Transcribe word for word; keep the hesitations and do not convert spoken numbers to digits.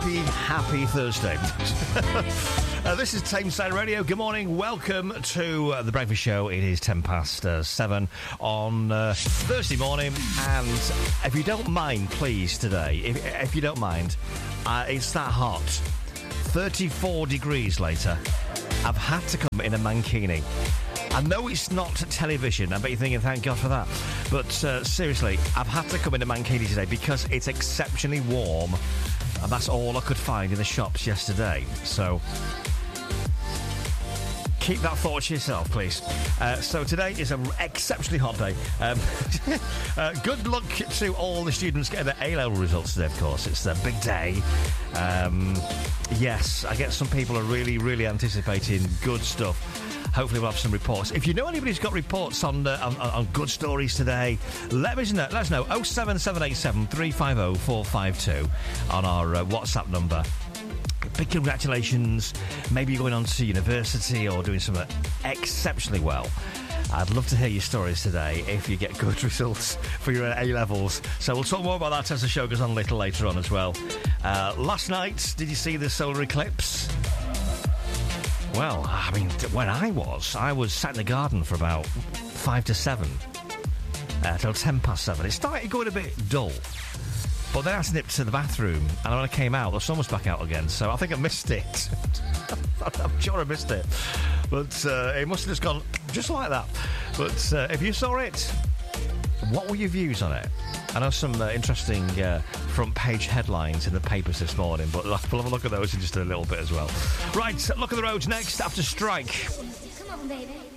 happy, happy Thursday. uh, this is Tameside Radio. Good morning. Welcome to uh, The Breakfast Show. It is ten past uh, seven on uh, Thursday morning. And if you don't mind, please, today, if, if you don't mind, uh, it's that hot. thirty-four degrees later. I've had to come in a mankini. I know it's not television, I bet you're thinking, thank God for that. But uh, seriously, I've had to come in a mankini today because it's exceptionally warm. And that's all I could find in the shops yesterday. So keep that thought to yourself, please. Uh, so today is an exceptionally hot day. Um, uh, good luck to all the students getting their A-level results today, of course. It's a big day. Um, yes, I guess some people are really, really anticipating good stuff. Hopefully we'll have some reports. If you know anybody who's got reports on, uh, on, on good stories today, let us know. Let us know. oh seven seven eight seven, three five oh, four five two on our uh, WhatsApp number. Big congratulations. Maybe you're going on to university or doing something exceptionally well. I'd love to hear your stories today if you get good results for your A-levels. So we'll talk more about that as the show goes on a little later on as well. Uh, last night, did you see the solar eclipse? Well, I mean, when I was, I was sat in the garden for about five to seven, uh, till ten past seven. It started going a bit dull, but then I snipped to the bathroom, and when I came out, the sun was back out again, so I think I missed it. I'm sure I missed it, but uh, it must have just gone just like that. But uh, if you saw it, what were your views on it? I know some uh, interesting uh, front page headlines in the papers this morning, but we'll have a look at those in just a little bit as well. Right, look at the roads next after Strike. Come on, baby.